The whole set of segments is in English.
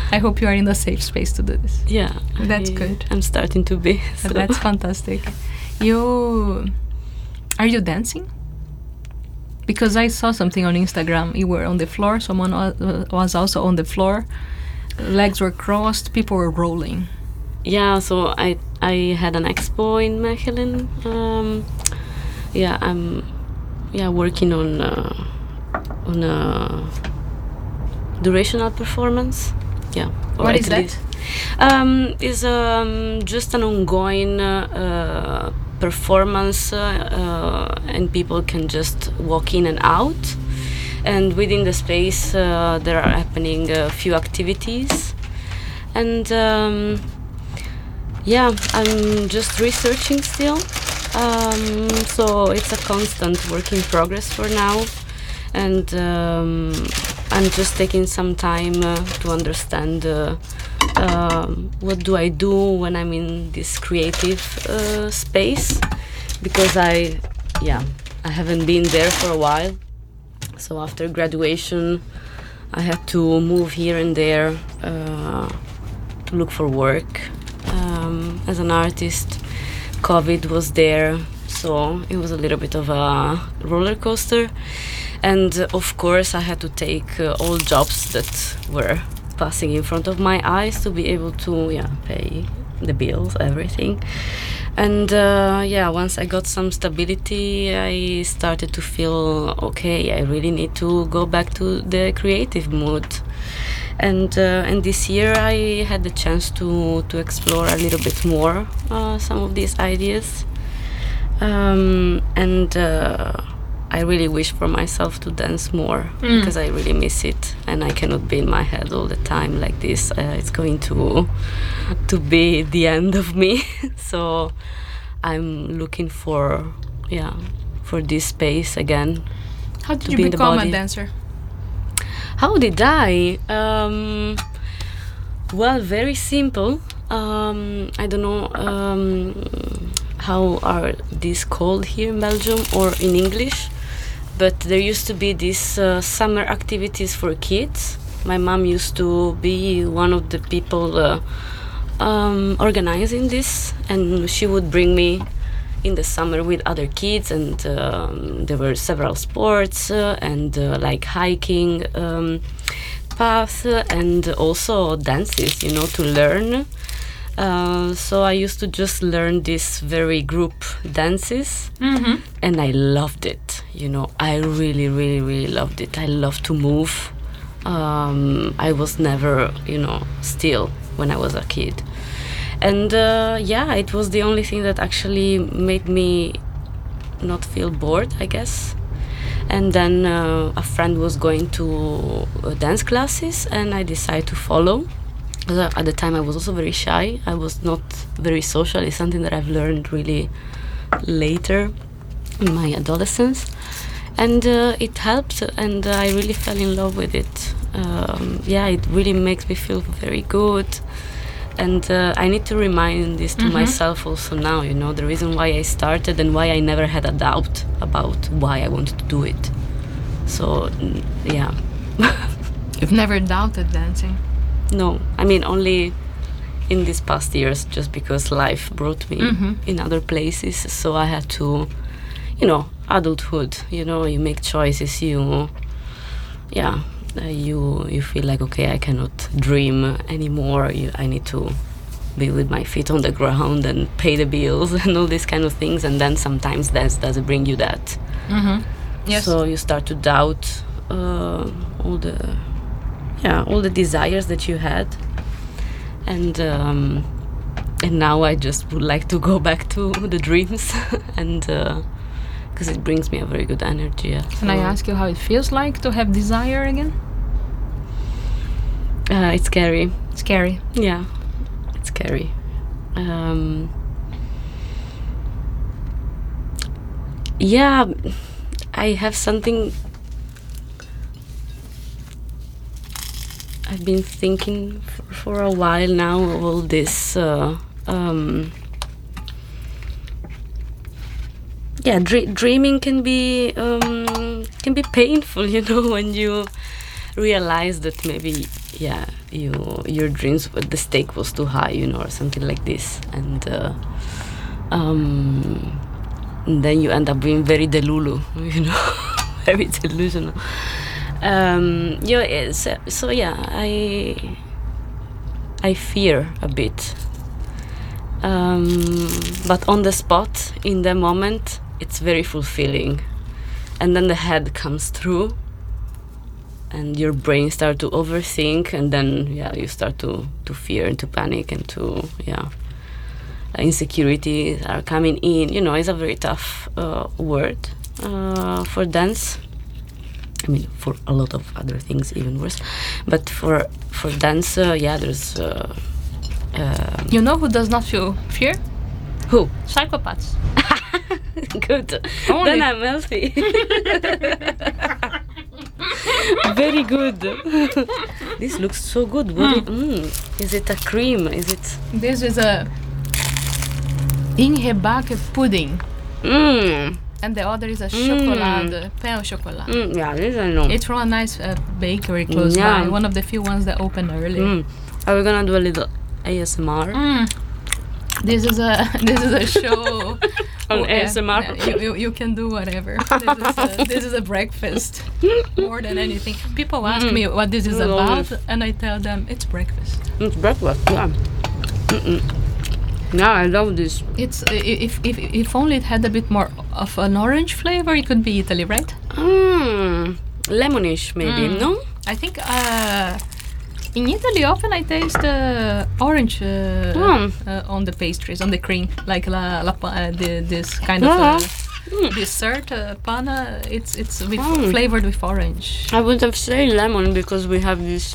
I hope you are in a safe space to do this. Yeah, That's good. I'm starting to be. So. That's fantastic. Are you dancing? Because I saw something on Instagram. You were on the floor. Someone was also on the floor. Legs were crossed. People were rolling. Yeah, so I had an expo in Mechelen. I'm working on a durational performance. Yeah. What is that? Is just an ongoing performance, and people can just walk in and out. And within the space, there are happening a few activities. And I'm just researching still. So it's a constant work in progress for now. And I'm just taking some time to understand what do I do when I'm in this creative space, because I haven't been there for a while. So after graduation, I had to move here and there to look for work as an artist. COVID was there, so it was a little bit of a roller coaster. And of course, I had to take all jobs that were passing in front of my eyes to be able to pay the bills, everything. And once I got some stability, I started to feel okay. I really need to go back to the creative mood. And this year I had the chance to explore a little bit more some of these ideas. I really wish for myself to dance more because I really miss it, and I cannot be in my head all the time like this. It's going to be the end of me. So I'm looking for this space again. How did you become a dancer? How did I? Well, very simple. I don't know how are these called here in Belgium or in English, but there used to be these summer activities for kids. My mom used to be one of the people organizing this, and she would bring me in the summer with other kids, and there were several sports and like hiking paths and also dances, to learn. So I used to just learn these very group dances, and I loved it. I really, really, really loved it. I love to move. I was never, still when I was a kid. And it was the only thing that actually made me not feel bored, I guess. And then a friend was going to dance classes, and I decided to follow. At the time I was also very shy. I was not very social. It's something that I've learned really later in my adolescence. And it helped, and I really fell in love with it. It really makes me feel very good. And I need to remind this to myself also now, the reason why I started and why I never had a doubt about why I wanted to do it. So, yeah. You've never doubted dancing? No, I mean only in these past years, just because life brought me in other places. So I had to, adulthood, you make choices, you feel like, okay, I cannot dream anymore. I need to be with my feet on the ground and pay the bills and all these kind of things. And then sometimes dance doesn't bring you that. Yes. So you start to doubt all the desires that you had. And now I just would like to go back to the dreams, and because it brings me a very good energy. Yeah. Can I ask you how it feels like to have desire again? It's scary. Scary. Yeah, it's scary. I have something. I've been thinking for a while now. All this, dreaming can be painful, when you realize that maybe your dreams, the stake was too high, or something like this, and then you end up being very delulu, very delusional. I fear a bit, but on the spot, in the moment, it's very fulfilling, and then the head comes through, and your brain starts to overthink, and then you start to fear and to panic and to insecurities are coming in. It's a very tough word for dance. I mean, for a lot of other things even worse, but for dance, there's. You know who does not feel fear? Who? Psychopaths. Good. Only. Then I'm healthy. Very good. This looks so good. Is it a cream? Is it? This is a ingebake pudding. And the other is a chocolate, pain au chocolat. Yeah, this I know. It's from a nice bakery close by, one of the few ones that open early. Are we gonna do a little ASMR? This is a show on ASMR. You can do whatever. This is a breakfast more than anything. People ask me what this is about, and I tell them it's breakfast. It's breakfast, yeah. Yeah, I love this. It's if only it had a bit more of an orange flavor, it could be Italy, right? Lemonish, maybe. No? I think in Italy often I taste orange on the pastries, on the cream, like this kind of dessert panna. It's flavored with orange. I would have said lemon because we have this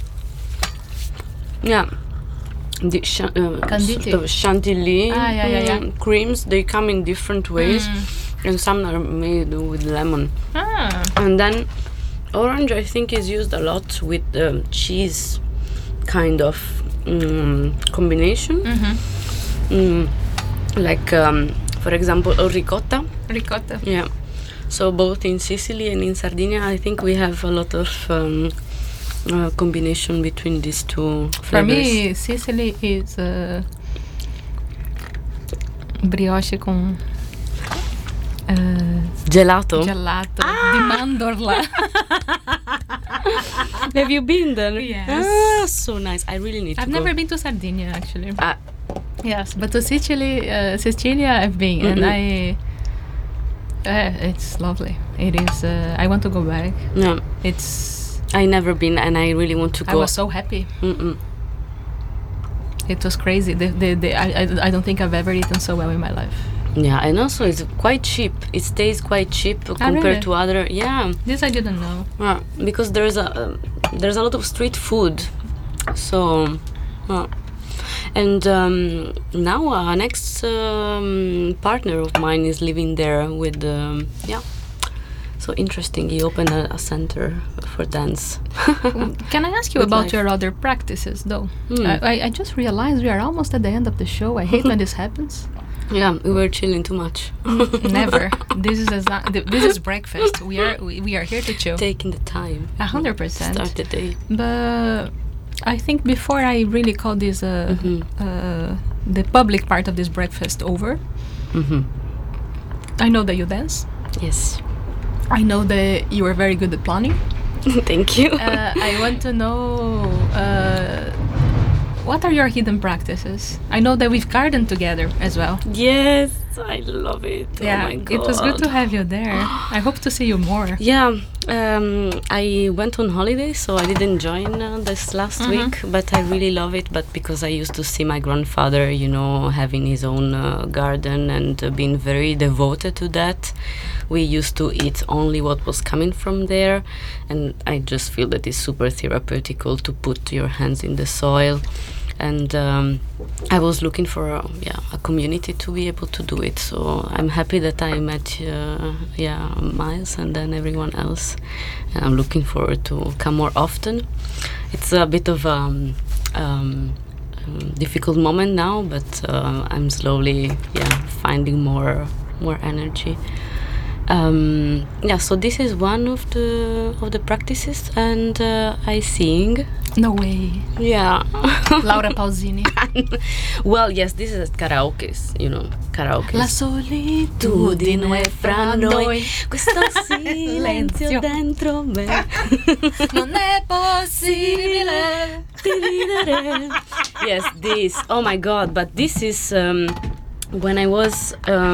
the Canditi. sort of chantilly creams. They come in different ways, and some are made with lemon. And then orange, I think, is used a lot with cheese kind of combination. Like, for example, ricotta. Ricotta. Yeah. So both in Sicily and in Sardinia, I think we have a lot of combination between these two flavors. For me, Sicily is brioche con gelato. Gelato di mandorla. Have you been there? Yes. So nice. I really need to go. I've never been to Sardinia, actually. Yes, but to Sicilia I've been, and it's lovely. It is. I want to go back. Yeah. I never been, and I really want to go. I was so happy. It was crazy. I don't think I've ever eaten so well in my life. Yeah, and also it's quite cheap. It stays quite cheap compared to other. Yeah. This I didn't know. Yeah, because there's a lot of street food, so. And now an ex-partner of mine is living there with so interesting. He opened a center for dance. Can I ask you about your other practices, though? I just realized we are almost at the end of the show. I hate when this happens. Yeah, we were chilling too much. Never. This is breakfast. We are here to chill. Taking the time. 100%. Start the day. But I think before I really call this the public part of this breakfast over, I know that you dance. Yes. I know that you are very good at planning. Thank you. I want to know what are your hidden practices? I know that we've gardened together as well. Yes, I love it. Yeah, oh my God. It was good to have you there. I hope to see you more. Yeah, I went on holiday, so I didn't join this last week, but I really love it. But because I used to see my grandfather, having his own garden and being very devoted to that, we used to eat only what was coming from there, and I just feel that it's super therapeutical to put your hands in the soil. And I was looking for a community to be able to do it. So I'm happy that I met Miles and then everyone else. And I'm looking forward to come more often. It's a bit of difficult moment now, but I'm slowly finding more energy. So this is one of the practices, and I sing. No way. Yeah. Laura Pausini. Well, yes, this is karaoke, karaoke. La solitudine fra noi, questo silenzio dentro me. Non è possibile. Yes, this. Oh my God! But this is when I was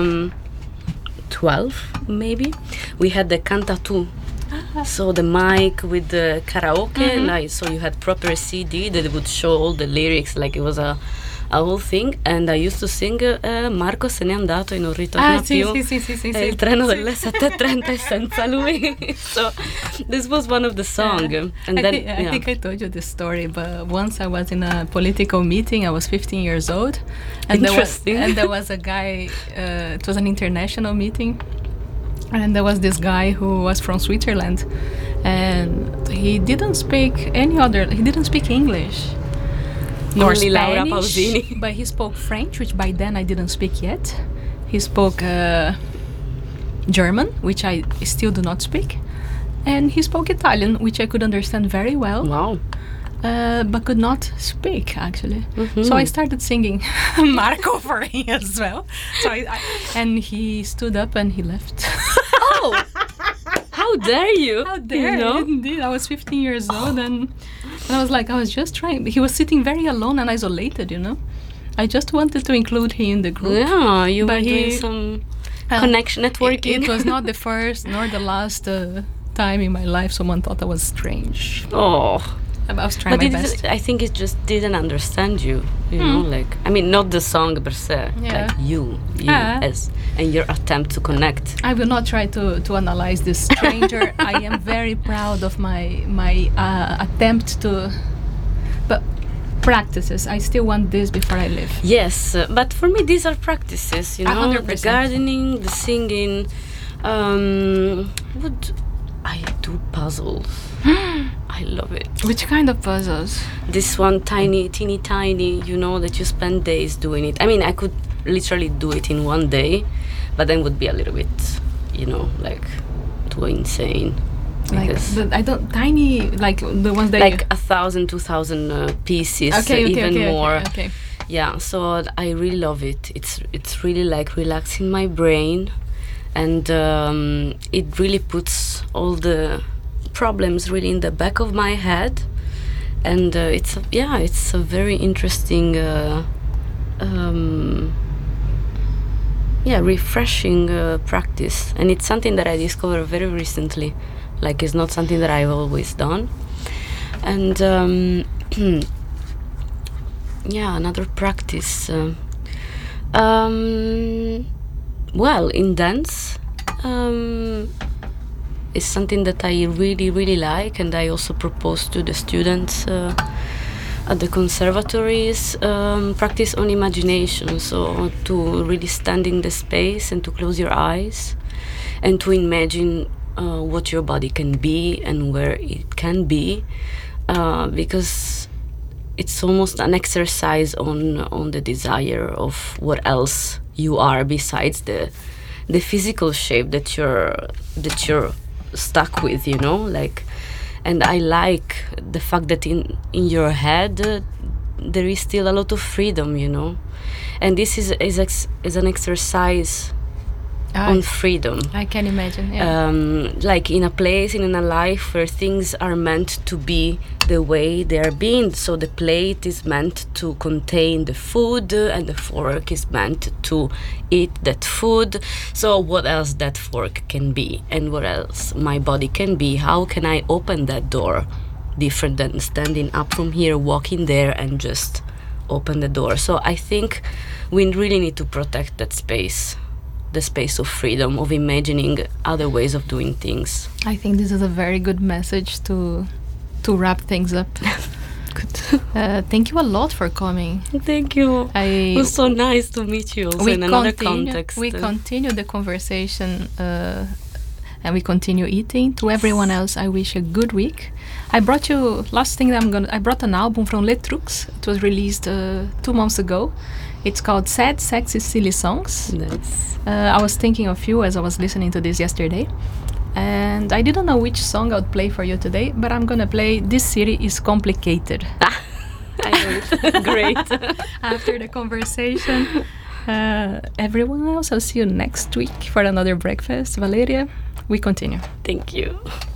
12, maybe. We had the Cantatu. So the mic with the karaoke, so you had proper CD that would show all the lyrics, like it was a whole thing. And I used to sing Marco se n'è andato e non ritorna più. Sì, il treno delle 7:30 è senza lui. So this was one of the songs. And I think I told you this story, but once I was in a political meeting. I was 15 years old, and there was a guy. It was an international meeting. And there was this guy who was from Switzerland, and he didn't speak He didn't speak English, nor Only Spanish, Laura Pausini. but he spoke French, which by then I didn't speak yet. He spoke German, which I still do not speak, and he spoke Italian, which I could understand very well. Wow. But could not speak, actually. So I started singing Marco for him as well. So and he stood up and he left. Oh, how dare you? How dare you? Indeed, I was 15 years old, and I was just trying. He was sitting very alone and isolated, I just wanted to include him in the group. Yeah, you were doing some connection networking. It was not the first nor the last time in my life someone thought I was strange. Oh. I was trying my best. I think it just didn't understand you, not the song per se, like you as and your attempt to connect. I will not try to analyze this stranger. I am very proud of my attempt to, but practices. I still want this before I live. Yes, but for me these are practices, 100%. The gardening, the singing. I do puzzles. I love it. Which kind of puzzles? This one teeny tiny, that you spend days doing it. I mean, I could literally do it in one day, but then would be a little bit, too insane. Tiny, like the ones that like 1,000, 2,000 pieces, even more. Okay. Yeah, so I really love it. It's really like relaxing my brain, and it really puts all the problems really in the back of my head, and it's a very interesting refreshing practice, and it's something that I discovered very recently. Like, it's not something that I've always done. And another practice, in dance, is something that I really, really like, and I also propose to the students at the conservatories, practice on imagination. So to really stand in the space and to close your eyes and to imagine what your body can be and where it can be, because it's almost an exercise on the desire of what else you are besides the physical shape that you're stuck with, and I like the fact that in your head there is still a lot of freedom, and this is an exercise on freedom. I can imagine, like in a place, in a life where things are meant to be the way they are being. So the plate is meant to contain the food, and the fork is meant to eat that food. So what else that fork can be, and what else my body can be? How can I open that door different than standing up from here, walking there, and just open the door? So I think we really need to protect that space, the space of freedom, of imagining other ways of doing things. I think this is a very good message to wrap things up. Good. Thank you a lot for coming. Thank you. It was so nice to meet you also in another context. We continue the conversation and we continue eating. To everyone else, I wish a good week. I brought you I brought an album from Les Trucs. It was released 2 months ago. It's called Sad, Sexy, Silly Songs. Nice. I was thinking of you as I was listening to this yesterday. And I didn't know which song I would play for you today, but I'm gonna play This City Is Complicated. I know. Great. After the conversation. Everyone else, I'll see you next week for another breakfast. Valeria, we continue. Thank you.